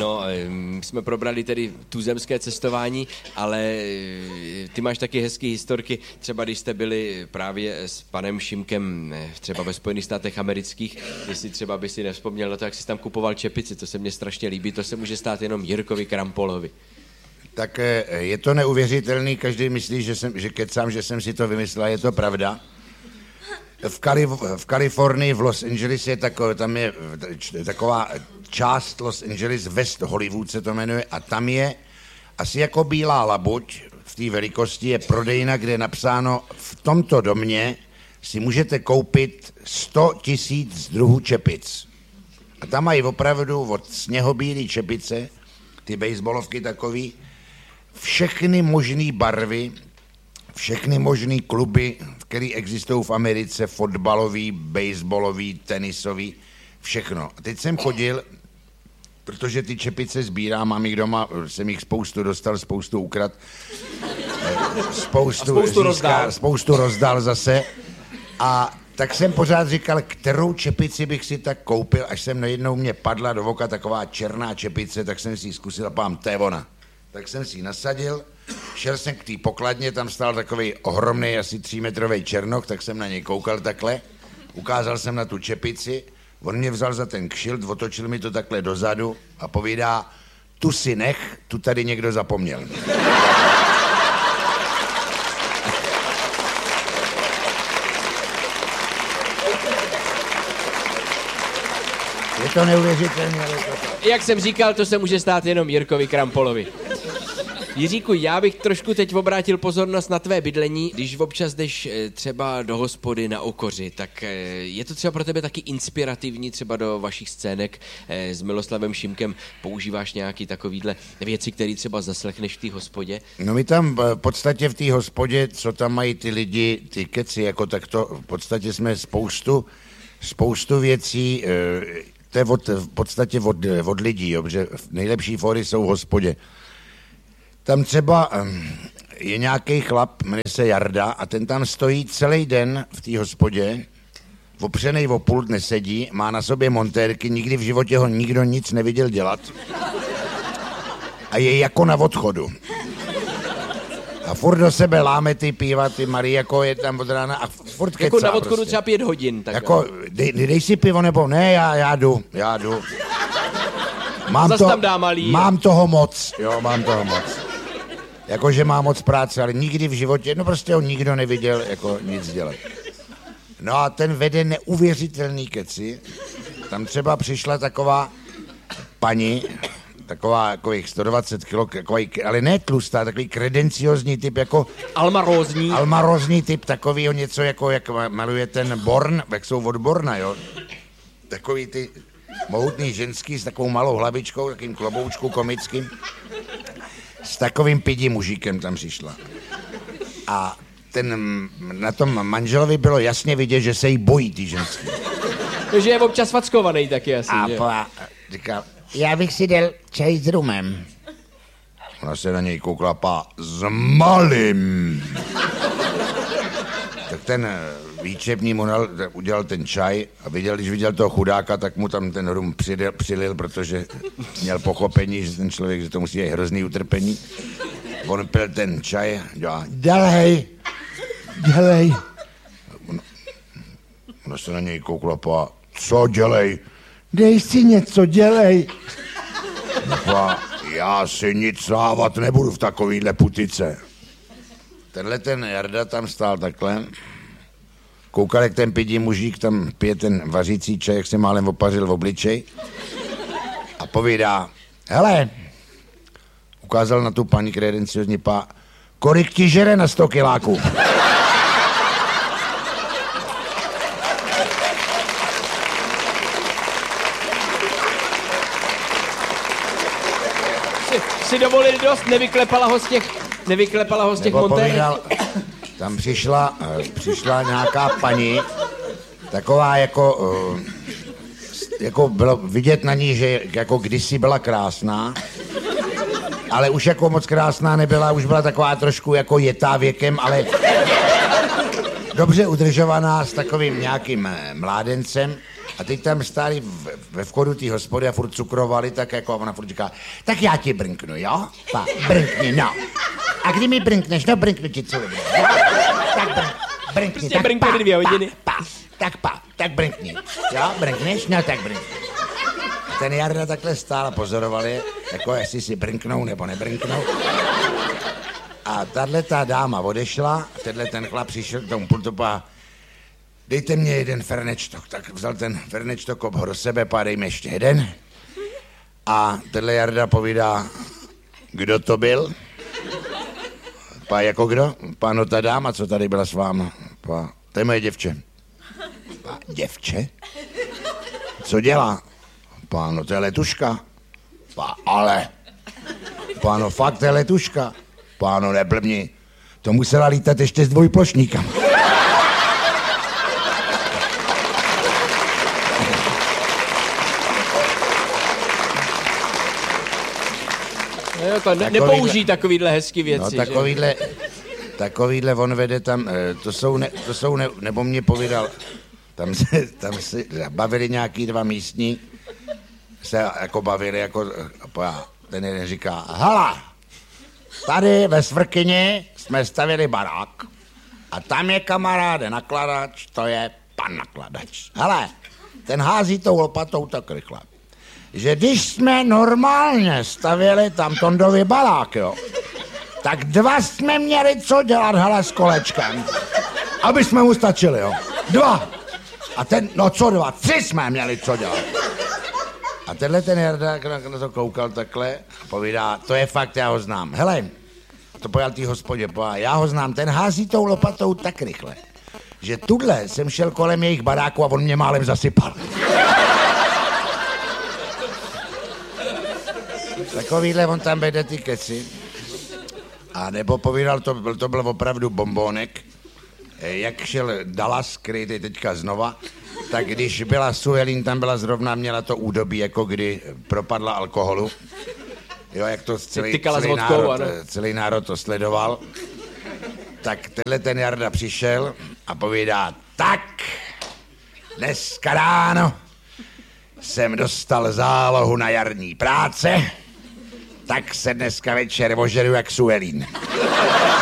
No, my jsme probrali tedy tuzemské cestování, ale ty máš taky hezký historky, třeba když jste byli právě s panem Šimkem třeba ve Spojených státech amerických, jestli třeba by si nevzpomněl na to, jak jsi tam kupoval čepici, to se mně strašně líbí, to se může stát jenom Jirkovi Krampolovi. Tak je to neuvěřitelný, každý myslí, že kecám, že jsem si to vymyslel, je to pravda. V Kalifornii, v Los Angeles tam je taková část Los Angeles, West Hollywood se to jmenuje, a tam je asi jako bílá labuť, v té velikosti je prodejna, kde je napsáno: v tomto domě si můžete koupit 100 000 druhů čepic. A tam mají opravdu od sněhobílý čepice, ty baseballovky takový, všechny možné barvy, všechny možné kluby, které existují v Americe, fotbalový, baseballový, tenisový, všechno. A teď jsem chodil, protože ty čepice sbírám, mám jich doma, jsem jich spoustu dostal, spoustu ukrad, spoustu rozdal zase. A tak jsem pořád říkal, kterou čepici bych si tak koupil, až jsem najednou mě padla do voka taková černá čepice, tak jsem si ji zkusil a pám, to je ona. Tak jsem si ji nasadil, šel jsem k té pokladně, tam stál takový ohromný, asi 3metrový černoch, tak jsem na něj koukal takhle, ukázal jsem na tu čepici, on mě vzal za ten kšilt, otočil mi to takhle dozadu a povídá: tu si nech, tu tady někdo zapomněl. Je to neuvěřitelné, ale to... Jak jsem říkal, to se může stát jenom Jirkovi Krampolovi. Jiříku, já bych trošku teď obrátil pozornost na tvé bydlení. Když občas jdeš třeba do hospody na Okoři, tak je to třeba pro tebe taky inspirativní, třeba do vašich scének s Miloslavem Šimkem používáš nějaký takovýhle věci, které třeba zaslechneš v té hospodě? No my tam v podstatě v té hospodě, co tam mají ty lidi, ty keci, jako tak to, v podstatě jsme spoustu věcí, to je v podstatě od lidí, jo, protože nejlepší fóry jsou v hospodě. Tam třeba je nějaký chlap, jmenuje se Jarda, a ten tam stojí celý den v té hospodě, opřenej o pult nesedí, má na sobě montérky, nikdy v životě ho nikdo nic neviděl dělat a je jako na odchodu. A furt do sebe láme ty piva, ty Marie, jako je tam od rána a furt kecá. Jako na odchodu prostě. třeba 5 hodin. Tak jako, dej si pivo nebo ne, já jdu. Mám toho moc. Jakože má moc práce, ale nikdy v životě, no prostě ho nikdo neviděl jako nic dělat. No a ten vede neuvěřitelný keci. Tam třeba přišla taková paní, taková jako 120 kg, ale ne tlustá, takový kredenciozní typ, jako... Almarózní typ, takovýho něco, jako jak maluje ten Born, jak jsou od Borna, jo. Takový ty mohutný ženský s takovou malou hlavičkou, takým kloboučku komickým. S takovým pidi mužíkem tam přišla. A na tom manželovi bylo jasně vidět, že se jí bojí ty ženský. Takže je občas fackovaný taky asi, že? A říkal, já bych si dal čaj s rumem. Ona se na něj koukla, s malým. Tak ten výčepní mu udělal ten čaj a když viděl toho chudáka, tak mu tam ten rum přilil, protože měl pochopení, že ten člověk, že to musí být hrozný utrpení. On pil ten čaj, dělá, dělej. Ona se na něj koukla, co dělej? Dej si něco, dělej. Já si nic dávat nebudu v takovýhle putice. Tenhle ten Jarda tam stál takhle, koukal, jak ten pidí mužík tam pije ten vařící čaj, jak se málem opařil v obličej a povídá, hele, ukázal na tu paní kredenciozní kolik ti žere na 100 kiláků? Si dovolili dost, nevyklepala ho z těch montérek. Tam přišla nějaká paní, taková jako bylo vidět na ní, že jako kdysi byla krásná, ale už jako moc krásná nebyla, už byla taková trošku jako jetá věkem, ale dobře udržovaná s takovým nějakým mládencem. A teď tam stáli ve vchodu té hospody a furt cukrovali, tak jako ona furt říká, tak já ti brnknu, jo? Pa, brnkni, no. A kdy mi brnkneš? No, brnknu ti celou dobu. Tak brnkni, Prostě tak brnkne 2 hodiny. tak brnkni. Jo, brnkneš? No, tak brnkni. A ten Jarda takhle stál a pozoroval je, jako jestli si brnknou nebo nebrnknou. A tahle ta dáma odešla, tenhle ten chlap přišel k tomu pultu a dejte mě jeden fernečtok. Tak vzal ten fernečtok, obho do sebe, dej mi ještě jeden. A tenhle Jarda povídá, kdo to byl? Pa, jako kdo? No ta dáma, co tady byla s váma. Pa, to je moje děvče. Pa, děvče? Co dělá? No to je letuška. Ale. No fakt, to je letuška. No neblbni. To musela lítat ještě s dvojplošníkama. Jako nepoužij takovýhle hezký věci. No takovýhle on vede tam, nebo mě povídal, tam se bavili nějaký 2 místní, se jako bavili, jako, ten jeden říká, hala, tady ve Svrkyni jsme stavili barák a tam je kamaráde nakladač, to je pan nakladač. Hele, ten hází tou lopatou tak rychle, že když jsme normálně stavěli tam Tondový barák, jo, tak 2 jsme měli co dělat, hele, s kolečkem, aby jsme mu stačili, jo. 2. A ten, no co 2, 3 jsme měli co dělat. A tenhle ten Jarda na to koukal takhle a povídá, to je fakt, já ho znám. Hele, to pojal tý hospodě, já ho znám, ten hází tou lopatou tak rychle, že tudle jsem šel kolem jejich baráku a on mě málem zasypal. Takovýhle on tam vede ty keci. A nebo povídal, to byl opravdu bombónek, jak šel Dallas, který je teďka znova, tak když byla Suelín, tam byla zrovna, měla to údobí, jako kdy propadla alkoholu. Jo, jak to celý národ to sledoval. Tak tenhle ten Jarda přišel a povídá, tak, dneska ráno jsem dostal zálohu na jarní práce, tak se dneska večer ožeru jak Suelín.